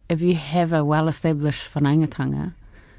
if you have a well-established whanaungatanga,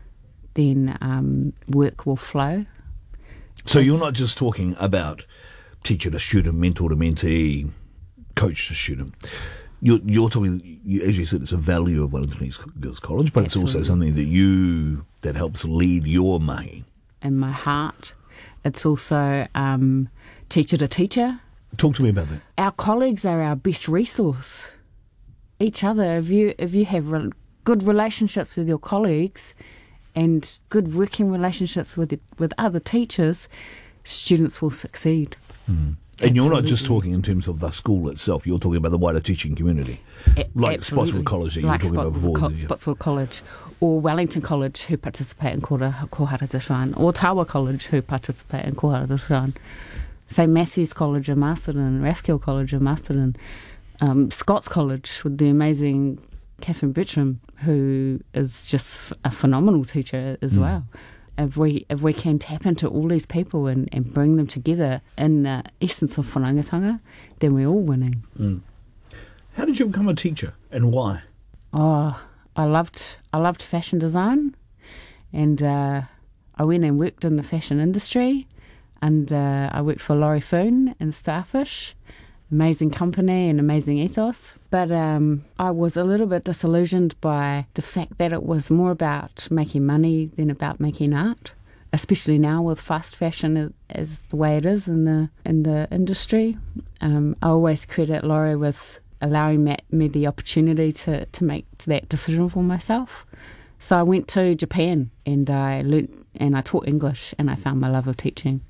then work will flow. So you're not just talking about teacher to student, mentor to mentee, coach to student. You're talking, as you said, it's a value of Wellington East Girls College, but Absolutely. It's also something that helps lead your mahi. In my heart. It's also teacher to teacher. Talk to me about that. Our colleagues are our best resource. Each other, if you have good relationships with your colleagues and good working relationships with other teachers, students will succeed. Mm. And you're not just talking in terms of the school itself, you're talking about the wider teaching community. Like Spotswood College that you were talking about before. Spotswood College, or Wellington College, who participate in Kohara Te Shine, or Tawa College, who participate in Kohara Te Shine. St Matthew's College in Masterton, Rathkill College in Masterton, Scots College with the amazing Catherine Bertram, who is just a phenomenal teacher as well. If we can tap into all these people and bring them together in the essence of whanaungatanga, then we're all winning. Mm. How did you become a teacher and why? Oh, I loved fashion design, and I went and worked in the fashion industry, and I worked for Laurie Foon in Starfish. Amazing company and amazing ethos. But I was a little bit disillusioned by the fact that it was more about making money than about making art, especially now with fast fashion as the way it is in the industry. I always credit Laurie with allowing me the opportunity to make that decision for myself. So I went to Japan and I learnt and I taught English and I found my love of teaching.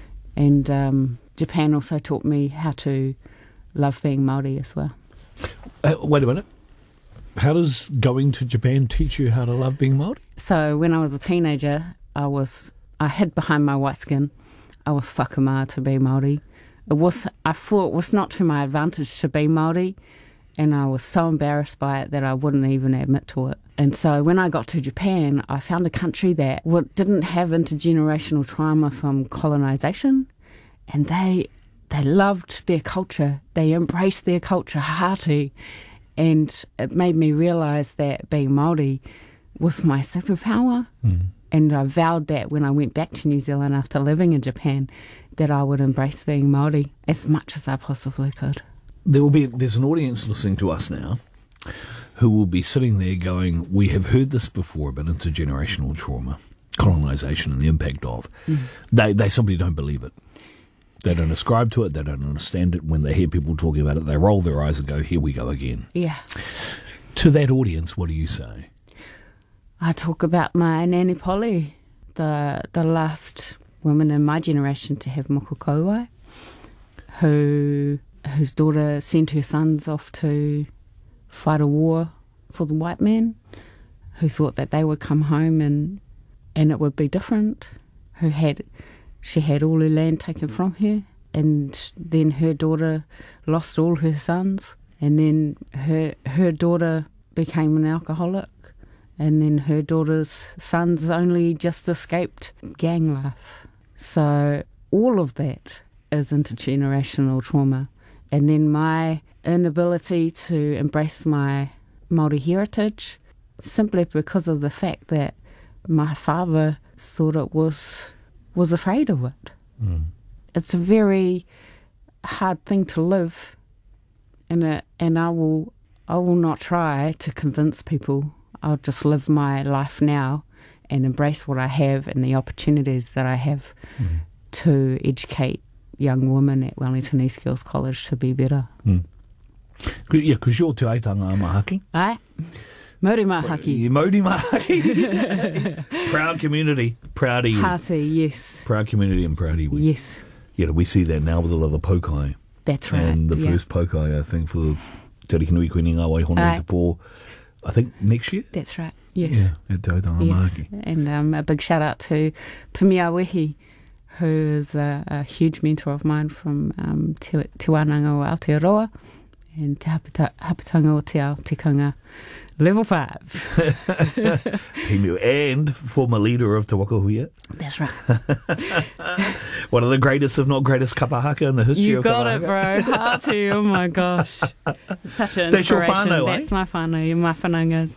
And Japan also taught me how to love being Māori as well. Wait a minute. How does going to Japan teach you how to love being Māori? So when I was a teenager, I hid behind my white skin. I was whakamā to be Māori. I thought it was not to my advantage to be Māori, and I was so embarrassed by it that I wouldn't even admit to it. And so when I got to Japan, I found a country that didn't have intergenerational trauma from colonisation, and they loved their culture. They embraced their culture hearty, and it made me realise that being Māori was my superpower. And I vowed that when I went back to New Zealand after living in Japan, that I would embrace being Māori as much as I possibly could. There's an audience listening to us now who will be sitting there going, we have heard this before about intergenerational trauma, colonisation and the impact of. They simply don't believe it. They don't ascribe to it, they don't understand it. When they hear people talking about it, they roll their eyes and go, here we go again. Yeah. To that audience, what do you say? I talk about my Nani Polly, the last woman in my generation to have mokokauai, whose daughter sent her sons off to fight a war for the white man, who thought that they would come home and it would be different, she had all her land taken from her, and then her daughter lost all her sons, and then her daughter became an alcoholic, and then her daughter's sons only just escaped gang life. So all of that is intergenerational trauma. And then my inability to embrace my Māori heritage, simply because of the fact that my father thought it was afraid of it. It's a very hard thing to live, and I will not try to convince people. I'll just live my life now and embrace what I have and the opportunities that I have to educate young women at Wellington East Girls College to be better. Yeah, because you're Te Aitanga Mahaki. Aye. Mauri Mahaki. Mauri Mahaki. Proud community. Proud of you. Hearty, yes. Proud community and proud of you. Yes. Yeah, we see that now with a lot of the pokai. That's right. And the first pokai, I think, for Te Arikinui Koe Ngā Waihona Te Pō, I think next year? That's right, yes. Yeah, at Te Aitanga Mahaki. And a big shout out to Pimia Wehi, who is a huge mentor of mine from Te Wānanga o Aotearoa and Te Hapatanga o Te Ao Tikanga Level 5. And former leader of Te Wakahuia. That's right. One of the greatest, if not greatest, kapahaka in the history you of got kapahaka. it, bro. Hearty, oh my gosh. Such an inspiration. That's your whānau, That's my whānau, my whananga.